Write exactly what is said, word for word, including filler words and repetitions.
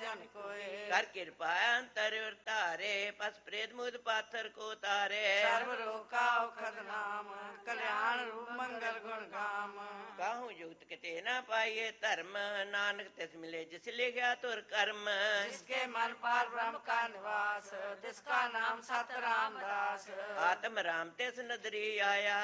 ਜਨ ਕੋਏ। ਕਰ ਕਿਰਪਾ ਅੰਤਰ ਉਤਾਰੇ ਪਸ ਪ੍ਰੇਤ ਮੁਦ ਪਾਥਰ ਕੋ ਤਾਰੇ। ਸਰਬ ਰੋਗਾ ਔਖਦ ਨਾਮ ਕਲਿਆਣ ਰੂਪ ਮੰਗਲ ਗੁਣ ਗਾਮ। ਕਾਹੂ ਯੁਗਤ ਕਿਤੇ ਨਾ ਪਾਈਏ ਧਰਮ ਨਾਨਕ ਤਿਸ ਮਿਲੇ ਜਿਸ ਲਿਖਿਆ ਤੁਰ ਕਰਮ। जिसके मन पार ब्रह्म का निवास तिसका नाम सत रामदास। ਆਤਮ ਰਾਮ ਤਿਸ ਨਦਰੀ ਆਇਆ